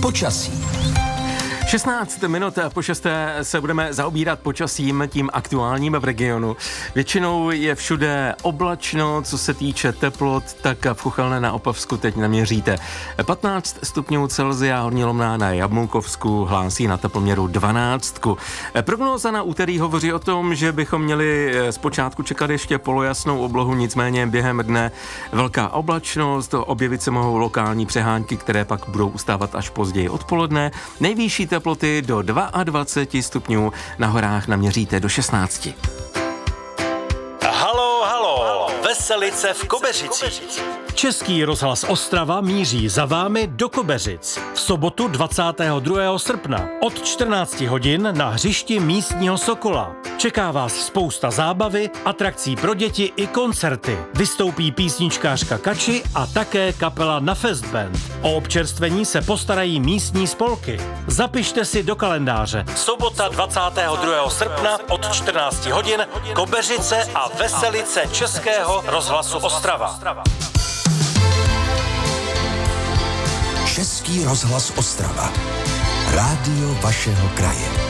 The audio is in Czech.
Počasí. 16 minut po 6. se budeme zaobírat počasím, tím aktuálním v regionu. Většinou je všude oblačno, co se týče teplot, tak v Chuchelné na Opavsku teď naměříte 15 stupňů Celsia, Horní Lomná na Jabulkovsku hlásí na teploměru 12. Prognóza na úterý hovoří o tom, že bychom měli zpočátku čekat ještě polojasnou oblohu, nicméně během dne velká oblačnost, objevit se mohou lokální přehánky, které pak budou ustávat až později odpoledne. Nejvyšší teploty do 22 stupňů, na horách naměříte do 16. Halo, Veselice v Kobeřicích. Český rozhlas Ostrava míří za vámi do Kobeřic. V sobotu 22. srpna od 14 hodin na hřišti místního Sokola. Čeká vás spousta zábavy, atrakcí pro děti i koncerty. Vystoupí písničkářka Kači a také kapela na Festband. O občerstvení se postarají místní spolky. Zapište si do kalendáře. Sobota 22. srpna od 14 hodin Kobeřice a Veselice Českého rozhlasu Ostrava. Český rozhlas Ostrava. Rádio vašeho kraje.